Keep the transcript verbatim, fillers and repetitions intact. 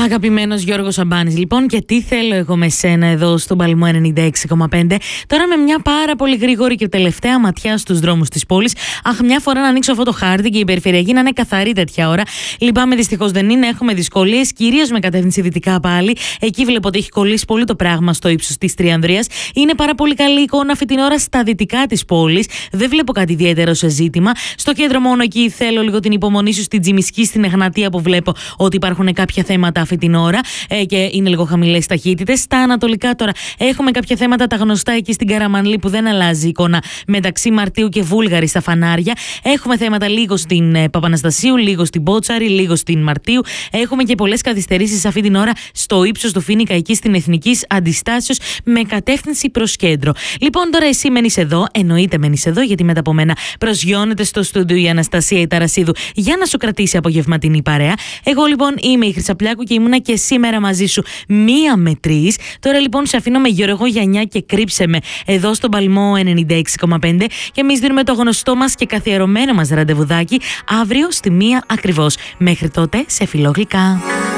Αγαπημένος Γιώργος Σαμπάνης, λοιπόν, και τι θέλω εγώ με σένα εδώ στον Παλμό ενενήντα έξι κόμμα πέντε. Τώρα με μια πάρα πολύ γρήγορη και τελευταία ματιά στους δρόμους της πόλης. Αχ, μια φορά να ανοίξω αυτό το χάρτη και η περιφερειακή να είναι καθαρή τέτοια ώρα. Λυπάμαι, δυστυχώς δεν είναι. Έχουμε δυσκολίες, κυρίως με κατεύθυνση δυτικά πάλι. Εκεί βλέπω ότι έχει κολλήσει πολύ το πράγμα στο ύψος της Τριανδρίας. Είναι πάρα πολύ καλή εικόνα αυτή την ώρα στα δυτικά της πόλης. Δεν βλέπω κάτι ιδιαίτερο σε ζήτημα. Στο κέντρο μόνο εκεί θέλω λίγο την υπομονή σου, στην Τζιμισκή, στην Εγνατία που βλέπω ότι υπάρχουν κάποια θέματα αυτή την ώρα ε, και είναι λίγο χαμηλές ταχύτητες. Στα ανατολικά τώρα έχουμε κάποια θέματα τα γνωστά εκεί στην Καραμανλή που δεν αλλάζει η εικόνα μεταξύ Μαρτίου και Βούλγαρη στα φανάρια. Έχουμε θέματα λίγο στην ε, Παπαναστασίου, λίγο στην Μπότσαρη, λίγο στην Μαρτίου. Έχουμε και πολλές καθυστερήσεις αυτή την ώρα στο ύψος του Φοίνικα εκεί στην Εθνικής Αντιστάσεως με κατεύθυνση προς κέντρο. Λοιπόν, τώρα εσύ μένεις εδώ, εννοείται μένεις εδώ, γιατί μετά από μένα προσγειώνεται στο στούντιο η Αναστασία η Ταρασίδου για να σου κρατήσει απογευματινή παρέα. Εγώ λοιπόν είμαι η Χρυσαπλιάκου και ήμουνα και σήμερα μαζί σου μία με τρεις. Τώρα λοιπόν σε αφήνω με Γιώργο Γιαννιά και κρύψε με εδώ στον Παλμό ενενήντα έξι κόμμα πέντε και εμείς δίνουμε το γνωστό μας και καθιερωμένο μας ραντεβουδάκι αύριο στη μία ακριβώς. Μέχρι τότε σε φιλό γλυκά.